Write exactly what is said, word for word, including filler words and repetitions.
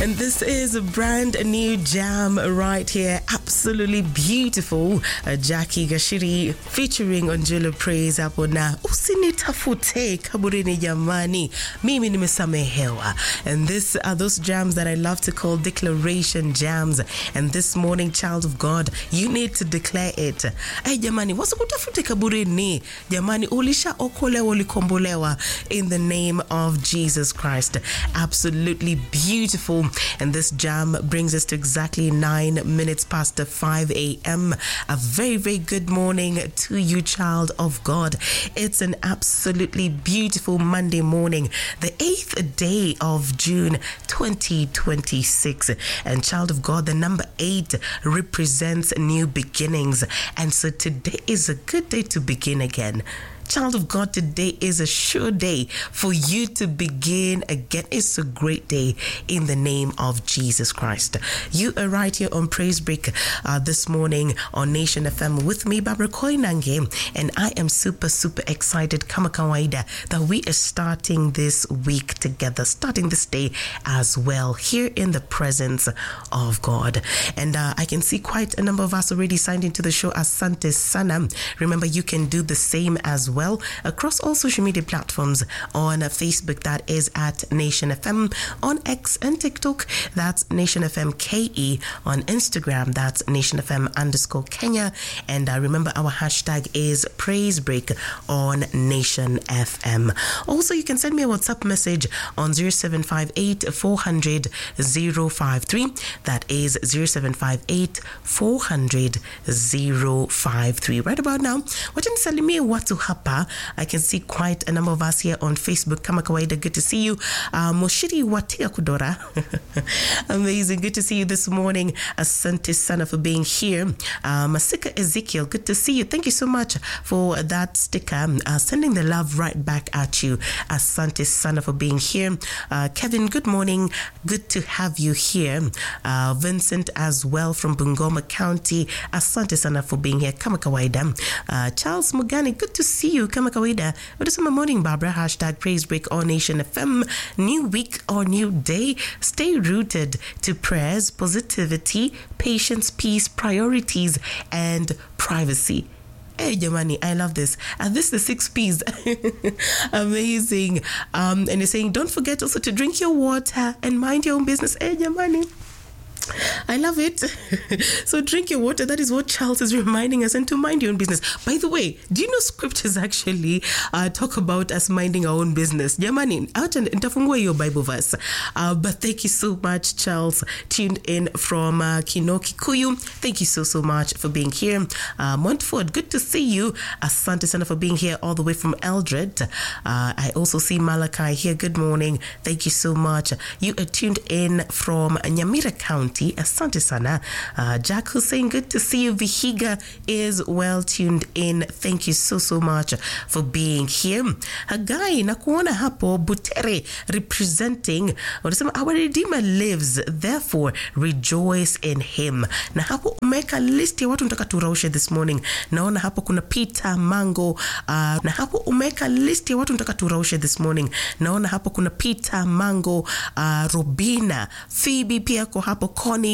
And this is a brand new jam right here. Absolutely beautiful. Uh, Jackie Gashiri featuring Angela Praise hapo na usinitafute kaburini jamani. Mimi nimesamehewa. And this are those jams that I love to call declaration jams. And this morning, child of God, you need to declare it. Hey jamani, wasikutafute kaburini. Jamani, ulisha okolewa ulikombolewa in the name of Jesus Christ. Absolutely beautiful. And this jam brings us to exactly nine minutes past five a.m. A very, very good morning to you, child of God. It's an absolutely beautiful Monday morning, the eighth day of June twenty twenty-six. And child of God, the number eight represents new beginnings. And so today is a good day to begin again. Child of God, today is a sure day for you to begin again. It's a great day in the name of Jesus Christ. You are right here on Praise Break uh, this morning on Nation F M with me, Barbara Koinange, and I am super, super excited, kama kawaida, that we are starting this week together, starting this day as well, here in the presence of God. And uh, I can see quite a number of us already signed into the show. Asante Sana. Remember, you can do the same as well. well across all social media platforms. On Facebook, that is at Nation F M. On X and TikTok, that's Nation F M K E. On Instagram, that's Nation F M underscore Kenya. And uh, remember, our hashtag is Praise Break on Nation F M. Also, you can send me a WhatsApp message on zero seven five eight, four hundred, zero five three. That is zero seven five eight, four hundred, zero five three. Right about now, wachani salimie watu hapa. I can see quite a number of us here on Facebook. Kama kawaida, good to see you. Uh, Moshiri Watia Kudora. Amazing. Good to see you this morning. Asante Sana for being here. Uh, Masika Ezekiel, good to see you. Thank you so much for that sticker. Uh, sending the love right back at you. Asante Sana for being here. Uh, Kevin, good morning. Good to have you here. Uh, Vincent as well from Bungoma County. Asante Sana for being here. Kama kawaida. Uh, Charles Mugani, good to see you. Kama kawaida. What is my morning, Barbara? Hashtag Praise Break on Nation F M. New week or new day. Stay rooted to prayers, positivity, patience, peace, priorities, and privacy. Hey, Jamani, I love this. And this is the six P's. Amazing. Um, and you're saying, don't forget also to drink your water and mind your own business. Hey, Jamani. I love it. So drink your water. That is what Charles is reminding us, and to mind your own business. By the way, do you know scriptures actually uh, talk about us minding our own business? Jamani, out and nitafungua your Bible verse. Uh, but thank you so much, Charles, tuned in from uh, Kino Kikuyu. Thank you so, so much for being here. Uh, Montford, good to see you. Asante Sana for being here all the way from Eldred. Uh, I also see Malachi here. Good morning. Thank you so much. You are tuned in from Nyamira County. Asante Sana. Uh, Jack Hussein, good to see you. Vihiga is well tuned in. Thank you so, so much for being here. Hagai, nakuona hapo. Butere, representing, wanasema, our Redeemer lives, therefore rejoice in him. Na hapo umeka list ya watu nataka turaushe this morning. Naona hapo kuna Peter Mango. Uh, na hapo umeka list ya watu nataka turaushe this morning. Naona hapo kuna Peter Mango, uh, Robina, Phoebe pia ko hapo, Connie,